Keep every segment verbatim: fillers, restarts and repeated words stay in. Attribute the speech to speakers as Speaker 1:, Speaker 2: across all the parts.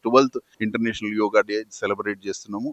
Speaker 1: Twelfth international yoga day celebrate చేస్తున్నాము.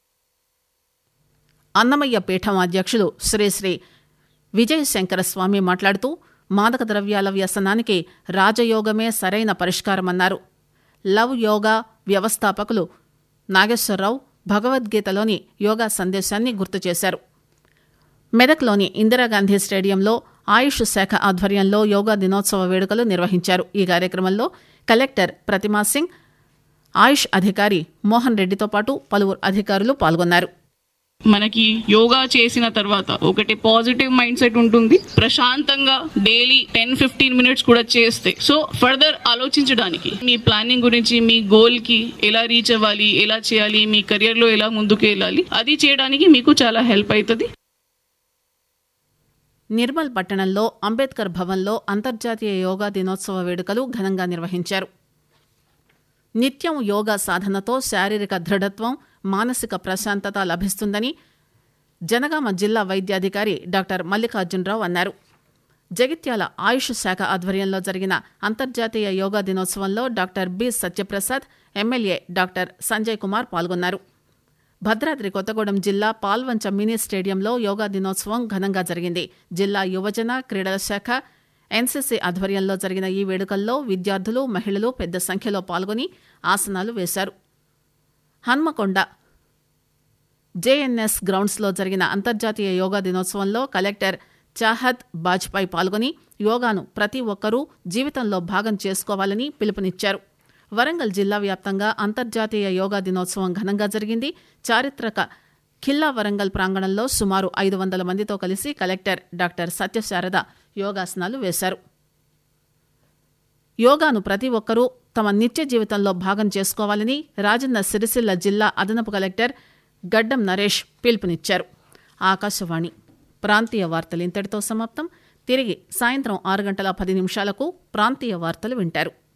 Speaker 2: అన్నమయ్య పీఠం అధ్యక్షులు శ్రీ శ్రీ విజయ శంకర స్వామి మాట్లాడుతూ మాదక ద్రవ్యాల వ్యసనానికి రాజయోగమే సరైన పరిష్కారమన్నారు. లవ్ యోగా వ్యవస్థాపకులు నాగేశ్వరరావు భగవద్గీతలోని యోగా సందేశాన్ని గుర్తు చేశారు. మెదక్లోని ఇందిరాగాంధీ స్టేడియంలో ఆయుష్ శాఖ ఆధ్వర్యంలో యోగా దినోత్సవ వేడుకలు నిర్వహించారు. ఈ కార్యక్రమంలో కలెక్టర్ ప్రతిమా సింగ్, ఆయుష్ అధికారి మోహన్ రెడ్డితో పాటు పలువురు అధికారులు పాల్గొన్నారు.
Speaker 3: మనకి యోగా చేసిన తర్వాత ఒకటి పాజిటివ్ మైండ్ సెట్ ఉంటుంది. ప్రశాంతంగా డైలీ టెన్ ఫిఫ్టీన్ మినిట్స్ కూడా చేస్తే సో ఫర్దర్ ఆలోచించడానికి, మీ ప్లానింగ్ గురించి, మీ గోల్ కి ఎలా రీచ్ అవ్వాలి, ఎలా చేయాలి, మీ కెరియర్ లో ఎలా ముందుకు వెళ్ళాలి, అది చేయడానికి మీకు చాలా హెల్ప్ అవుతుంది.
Speaker 2: నిర్మల్ పట్టణంలో అంబేద్కర్ భవన్లో అంతర్జాతీయ యోగా దినోత్సవ వేడుకలు ఘనంగా నిర్వహించారు. నిత్యం యోగా సాధనతో శారీరక దృఢత్వం, మానసిక ప్రశాంతత లభిస్తుందని జనగామ జిల్లా వైద్యాధికారి డాక్టర్ మల్లికార్జునరావు అన్నారు. జగిత్యాల ఆయుష్ శాఖ ఆధ్వర్యంలో జరిగిన అంతర్జాతీయ yoga దినోత్సవంలో doctor B Satyaprasad, MLA doctor Sanjay Kumar పాల్గొన్నారు. భద్రాద్రి కొత్తగూడెం జిల్లా పాల్వంచ మినీ స్టేడియంలో యోగా దినోత్సవం ఘనంగా జరిగింది. జిల్లా యువజన క్రీడల శాఖ, ఎన్సీసీ ఆధ్వర్యంలో జరిగిన ఈ వేడుకల్లో విద్యార్థులు, మహిళలు పెద్ద సంఖ్యలో పాల్గొని ఆసనాలు వేశారు. హన్మకొండ జేఎన్ఎస్ గ్రౌండ్స్లో జరిగిన అంతర్జాతీయ యోగా దినోత్సవంలో కలెక్టర్ చాహద్ బాజ్పాయ్ పాల్గొని యోగాను ప్రతి ఒక్కరూ జీవితంలో భాగం చేసుకోవాలని పిలుపునిచ్చారు. వరంగల్ జిల్లా వ్యాప్తంగా అంతర్జాతీయ యోగా దినోత్సవం ఘనంగా జరిగింది. చారిత్రక ఖిల్లా వరంగల్ ప్రాంగణంలో సుమారు ఐదు వందల మందితో కలిసి కలెక్టర్ డాక్టర్ సత్యశారద యోగాసనాలు వేశారు. యోగాను ప్రతి ఒక్కరూ తమ నిత్య జీవితంలో భాగం చేసుకోవాలని రాజన్న సిరిసిల్ల జిల్లా అదనపు కలెక్టర్ గడ్డం నరేష్ పిలుపునిచ్చారు. ఆకాశవాణి ప్రాంతీయ వార్తలు ఇంతటితో సమాప్తం. తిరిగి సాయంత్రం ఆరు గంటల పది నిమిషాలకు ప్రాంతీయ వార్తలు వింటారు.